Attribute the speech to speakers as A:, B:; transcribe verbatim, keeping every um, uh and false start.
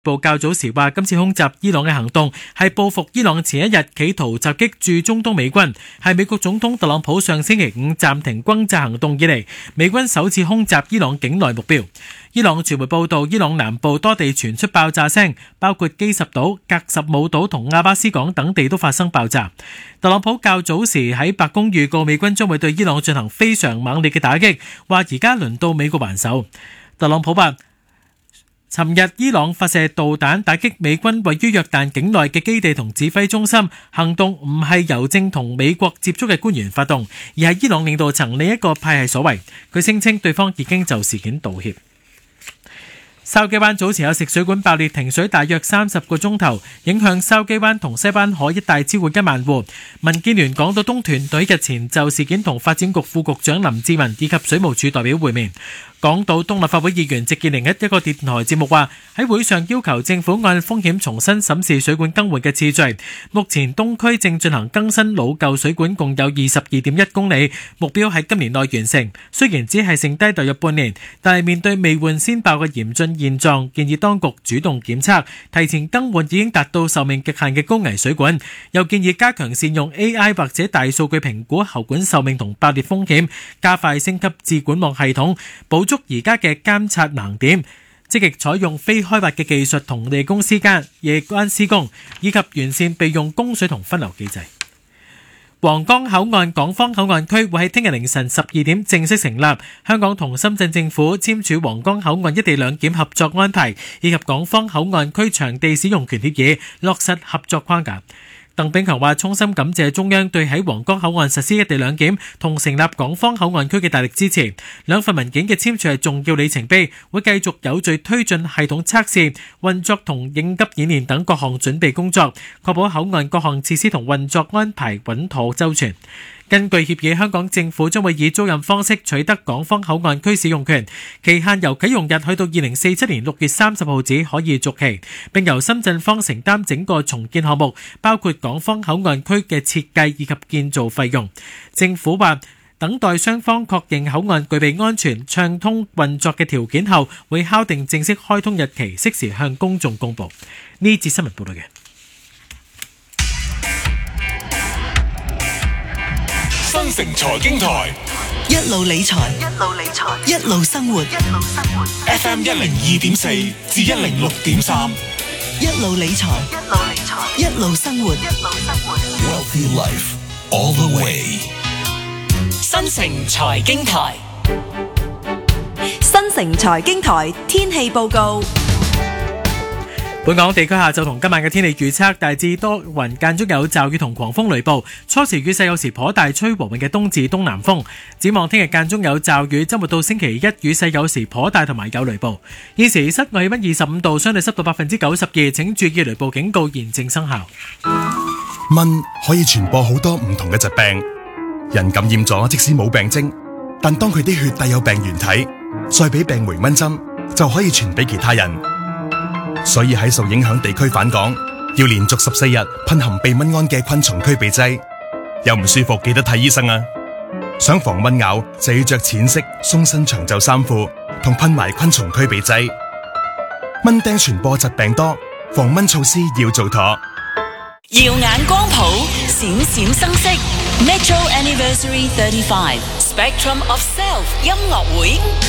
A: 部較早時話，今次空襲伊朗嘅行動係報復伊朗前一日企圖襲擊駐中東美軍，係美國總統特朗普上星期五暫停轟炸行動以嚟，美軍首次空襲伊朗境內目標。伊朗傳媒報道，伊朗南部多地傳出爆炸聲，包括基什島、格什姆島同阿巴斯港等地都發生爆炸。特朗普較早時喺白宮預告美軍將會對伊朗進行非常猛烈嘅打擊，話而家輪到美國還手。特朗普話，尋日伊朗發射導彈打擊美軍位於約旦境內嘅基地同指揮中心，行動唔係由正同美國接觸嘅官員發動，而係伊朗領導層另一個派系所為。佢聲稱對方已經就事件道歉。筲箕灣早前有食水管爆裂停水大約三十個鐘頭，影響筲箕灣同西灣河一帶超過一萬戶。民建聯港島東團隊日前就事件同發展局副局長林志文以及水務署代表會面。港島東立法會議員席建寧喺一個電台節目話，喺會上要求政府按風險重新審視水管更換嘅次序。目前東區正進行更新老舊水管，共有二十二點一公里，目標喺今年內完成。雖然只係剩低大約半年，但係面對未換先爆嘅嚴峻現狀，建議當局主動檢測，提前更換已經達到壽命極限嘅高危水管。又建議加強善用 A I 或者大數據評估喉管壽命同爆裂風險，加快升級至管網系統，補足而家嘅監察盲點，積極採用非開挖嘅技術同地公司間夜間施工，以及完善備用供水同分流機制。皇崗口岸港方口岸區會喺聽日凌晨十二點正式成立，香港同深圳政府簽署皇崗口岸一地兩檢合作安排，以及港方口岸區場地使用權協議，落實合作框架。鄧炳強話，衷心感謝中央對喺皇崗口岸實施一地兩檢同成立港方口岸區嘅大力支持。兩份文件嘅簽署係重要里程碑，會繼續有序推進系統測試、運作同應急演練等各項準備工作，確保口岸各項設施同運作安排穩妥周全。根據協議，香港政府將會以租賃方式取得港方口岸區使用權，期限由啟用日去到二零四七年六月三十號止可以續期，並由深圳方承擔整個重建項目，包括港方口岸區嘅設計以及建造費用。政府話，等待雙方確認口岸具備安全暢通運作嘅條件後，會敲定正式開通日期，適時向公眾公佈。呢節新聞報道嘅。
B: 新城財經台
C: 一路理財，一路理財，一路生活，一路生活。
B: F M 一零二點四至一零六點三，
C: 一路理財，一路理財，一路生活，一路生活。
B: Wealthy Life all the way。
D: 新城財經台，
E: 新城財經台天氣報告。
A: 本港地區下晝同今晚嘅天氣預測，大致多雲，間中有驟雨同狂風雷暴，初時雨勢有時頗大，吹和緩嘅東至東南風。展望聽日間中有驟雨，周末到星期一雨勢有時頗大同埋有雷暴。現時室外氣溫二十五度，相對濕度百分之九十二，請注意雷暴警告現正生效。
F: 蚊可以傳播好多唔同嘅疾病，人感染咗即使冇病徵，但當佢啲血帶有病原體，再俾病回蚊針，就可以傳俾其他人。所以喺受影響地區返港，要連續十四日噴含避蚊胺嘅昆蟲驅鼻劑。有唔舒服記得睇醫生啊！想防蚊咬就要着淺色鬆身長袖衫褲，同噴埋昆蟲驅鼻劑。蚊叮傳播疾病多，防蚊措施要做妥。
D: 耀眼光譜，閃閃生色 ，Metro Anniversary thirty-five Spectrum of Self 音樂會。